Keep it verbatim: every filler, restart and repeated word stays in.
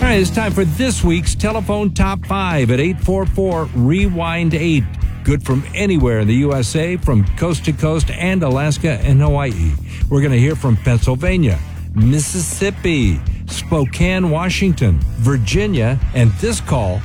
All right, it's time for this week's Telephone Top five at eight four four, rewind eight. Good from anywhere in the U S A, from coast to coast, and Alaska and Hawaii. We're going to hear from Pennsylvania, Mississippi, Spokane, Washington, Virginia, and this call